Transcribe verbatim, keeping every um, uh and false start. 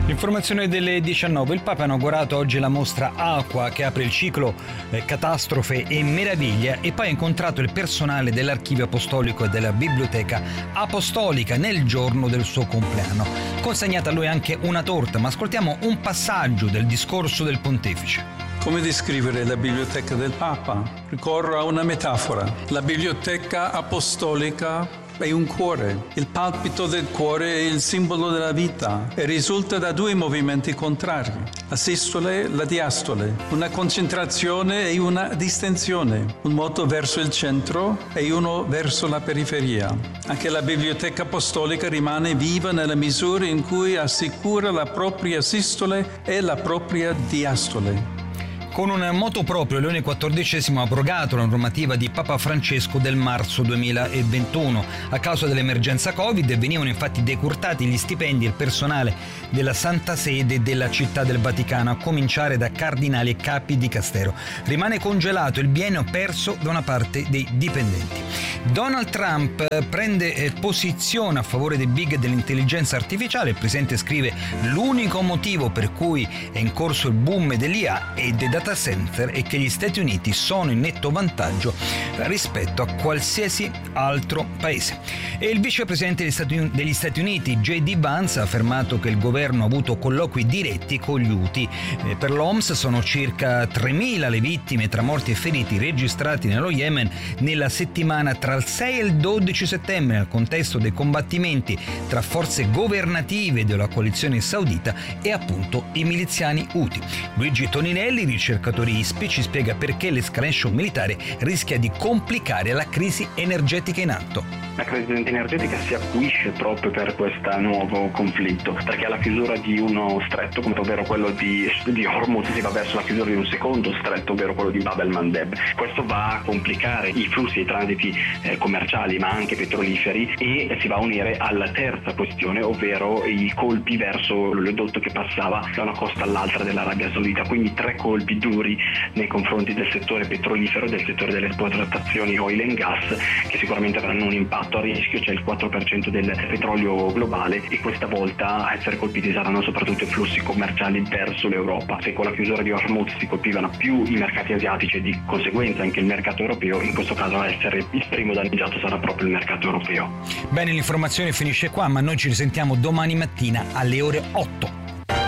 Informazione delle diciannove. Il Papa ha inaugurato oggi la mostra Aqua, che apre il ciclo eh, Catastrofe e Meraviglia, e poi ha incontrato il personale dell'Archivio Apostolico e della Biblioteca Apostolica nel giorno del suo compleanno. Consegnata a lui anche una torta, ma ascoltiamo un passaggio del discorso del Pontefice. Come descrivere la biblioteca del Papa? Ricorro a una metafora. La biblioteca apostolica è un cuore. Il palpito del cuore è il simbolo della vita e risulta da due movimenti contrari, la sistole e la diastole, una concentrazione e una distensione, un moto verso il centro e uno verso la periferia. Anche la biblioteca apostolica rimane viva nella misura in cui assicura la propria sistole e la propria diastole. Con un moto proprio, Leone quattordicesimo ha abrogato la normativa di Papa Francesco del marzo duemilaventuno. A causa dell'emergenza Covid venivano infatti decurtati gli stipendi al personale della Santa Sede della Città del Vaticano, a cominciare da cardinali e capi di Dicastero. Rimane congelato il biennio perso da una parte dei dipendenti. Donald Trump prende posizione a favore dei big dell'intelligenza artificiale. Il presidente scrive: l'unico motivo per cui è in corso il boom dell'I A e dei data center è che gli Stati Uniti sono in netto vantaggio rispetto a qualsiasi altro paese. E il vicepresidente degli Stati, degli Stati Uniti, J D Vance, ha affermato che il governo ha avuto colloqui diretti con gli Houthi. Eh, per l'O M S sono circa tremila le vittime tra morti e feriti registrati nello Yemen nella settimana tra il sei e il dodici settembre, nel contesto dei combattimenti tra forze governative della coalizione saudita e appunto i miliziani Houthi. Luigi Toninelli, ricercatore I S P I, ci spiega perché l'escalation militare rischia di complicare la crisi energetica in atto. La crisi energetica si acuisce proprio per questo nuovo conflitto, perché alla chiusura di uno stretto, come ovvero quello di, di Hormuz, si va verso la chiusura di un secondo stretto, ovvero quello di Bab el-Mandeb. Questo va a complicare i flussi e i transiti eh, commerciali, ma anche petroliferi, e si va a unire alla terza questione, ovvero i colpi verso l'oleodotto che passava da una costa all'altra dell'Arabia Saudita. Quindi tre colpi duri nei confronti del settore petrolifero e del settore delle esportazioni oil and gas, che sicuramente avranno un impatto a rischio. C'è il quattro per cento del petrolio globale e questa volta a essere colpiti saranno soprattutto i flussi commerciali verso l'Europa. Se con la chiusura di Hormuz si colpivano più i mercati asiatici e di conseguenza anche il mercato europeo, in questo caso a essere il primo danneggiato sarà proprio il mercato europeo. Bene, l'informazione finisce qua, ma noi ci risentiamo domani mattina alle ore otto.